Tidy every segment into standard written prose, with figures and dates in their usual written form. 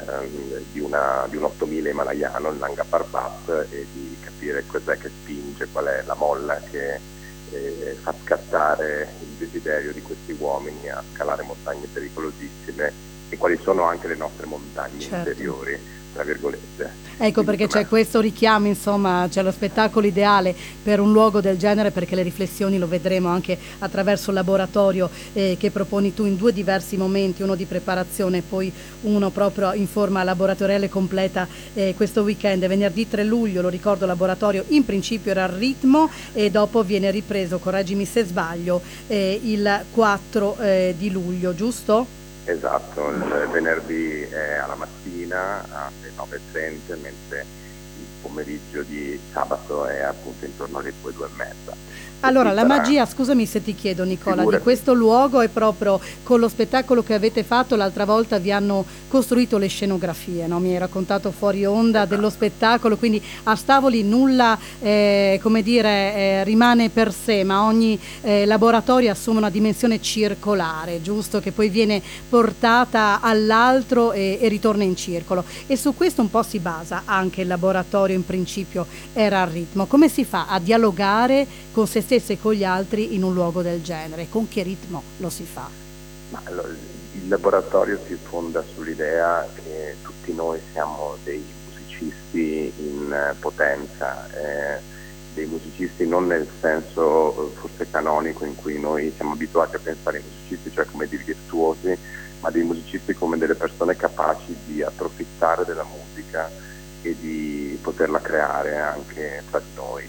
di un 8000 himalayano, il Nanga Parbat, e di capire cos'è che spinge, qual è la molla che fa scattare il desiderio di questi uomini a scalare montagne pericolosissime, e quali sono anche le nostre montagne Certo. interiori, tra virgolette. Ecco Quindi perché per c'è me, questo richiamo, insomma, c'è lo spettacolo ideale per un luogo del genere, perché le riflessioni lo vedremo anche attraverso il laboratorio che proponi tu in due diversi momenti, uno di preparazione e poi uno proprio in forma laboratoriale completa questo weekend. Venerdì 3 luglio, lo ricordo, laboratorio in principio era al ritmo e dopo viene ripreso, correggimi se sbaglio, il 4 di luglio, giusto? esatto, il venerdì è alla mattina alle 9:30, mentre il pomeriggio di sabato è appunto intorno alle 2, 2:30. E Allora, qui la sarà, magia, scusami se ti chiedo Nicola, di figurati. questo luogo è proprio con lo spettacolo che avete fatto l'altra volta vi hanno costruito le scenografie, no? Mi hai raccontato fuori onda dello Esatto. spettacolo, quindi a Stavoli nulla, come dire, rimane per sé, ma ogni laboratorio assume una dimensione circolare, giusto? Che poi viene portata all'altro e ritorna in circolo. E su questo un po' si basa anche il laboratorio in principio era al ritmo. Come si fa a dialogare con se stessi e con gli altri in un luogo del genere? Con che ritmo lo si fa? Ma il laboratorio si fonda sull'idea che tutti noi siamo dei musicisti in potenza, dei musicisti non nel senso forse canonico in cui noi siamo abituati a pensare ai musicisti, cioè come dei virtuosi, ma dei musicisti come delle persone capaci di approfittare della musica e di poterla creare anche tra di noi.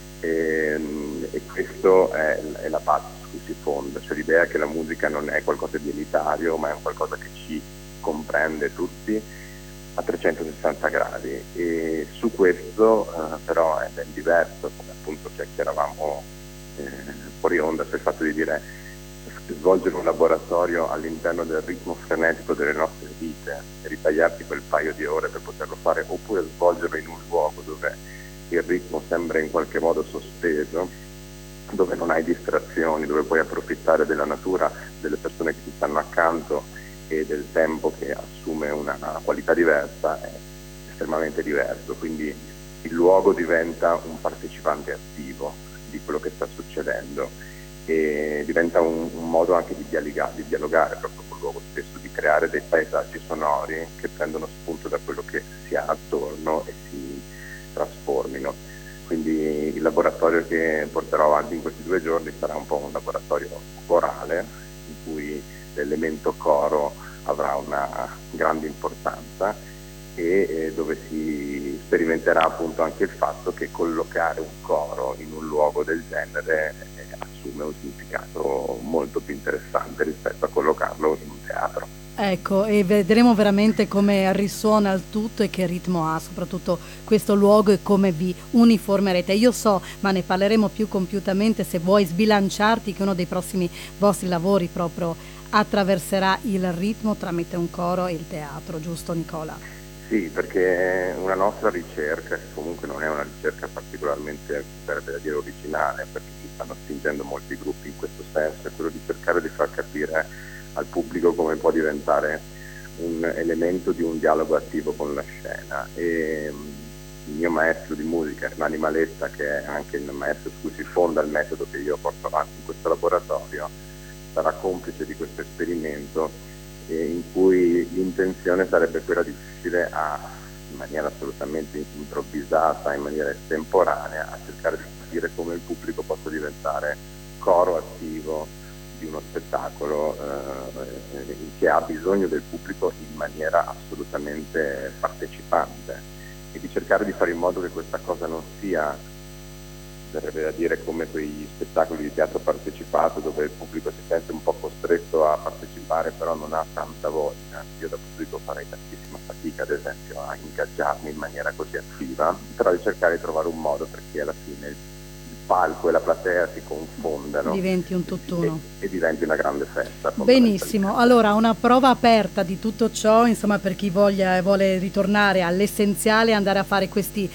E questo è la base su cui si fonda, cioè l'idea che la musica non è qualcosa di elitario, ma è un qualcosa che ci comprende tutti a 360 gradi. E su questo però è ben diverso, come appunto chiacchieravamo fuori onda, cioè il fatto di dire svolgere un laboratorio all'interno del ritmo frenetico delle nostre vite e ritagliarti quel paio di ore per poterlo fare, oppure svolgerlo in un luogo dove il ritmo sembra in qualche modo sospeso, dove non hai distrazioni, dove puoi approfittare della natura, delle persone che ti stanno accanto e del tempo che assume una qualità diversa, è estremamente diverso. Quindi il luogo diventa un partecipante attivo di quello che sta succedendo e diventa un modo anche di dialogare proprio col luogo stesso, di creare dei paesaggi sonori che prendono spunto da quello che si ha attorno e si trasformino. Quindi il laboratorio che porterò avanti in questi 2 giorni sarà un po' un laboratorio corale in cui l'elemento coro avrà una grande importanza e dove si sperimenterà appunto anche il fatto che collocare un coro in un luogo del genere assume un significato molto più interessante rispetto a collocarlo in un teatro. Ecco, e vedremo veramente come risuona il tutto e che ritmo ha, soprattutto questo luogo e come vi uniformerete. Io so, ma ne parleremo più compiutamente se vuoi sbilanciarti, che uno dei prossimi vostri lavori proprio attraverserà il ritmo tramite un coro e il teatro, giusto Nicola? Sì, perché una nostra ricerca, che comunque non è una ricerca particolarmente, verrebbe da dire, originale, perché ci stanno spingendo molti gruppi in questo senso, è quello di cercare di far capire al pubblico come può diventare un elemento di un dialogo attivo con la scena. Il mio maestro di musica, Nani Maletta, che è anche il maestro su cui si fonda il metodo che io porto avanti in questo laboratorio, sarà complice di questo esperimento in cui l'intenzione sarebbe quella di riuscire in maniera assolutamente improvvisata, in maniera estemporanea, a cercare di capire come il pubblico possa diventare coro attivo di uno spettacolo che ha bisogno del pubblico in maniera assolutamente partecipante, e di cercare di fare in modo che questa cosa non sia, verrebbe da dire, come quegli spettacoli di teatro partecipato dove il pubblico si sente un po' costretto a partecipare però non ha tanta voglia. Io da pubblico farei tantissima fatica, ad esempio, a ingaggiarmi in maniera così attiva, però di cercare di trovare un modo perché alla fine il palco e la platea si confondano Diventi un e, tutt'uno. e diventi una grande festa Benissimo, fondamentalmente. allora una prova aperta di tutto ciò, insomma per chi voglia, vuole ritornare all'essenziale, andare a fare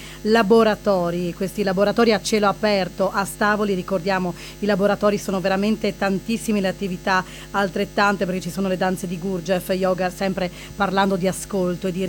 questi laboratori a cielo aperto a Stavoli, ricordiamo i laboratori sono veramente tantissime, le attività altrettante perché ci sono le danze di Gurdjieff, yoga, sempre parlando di ascolto e di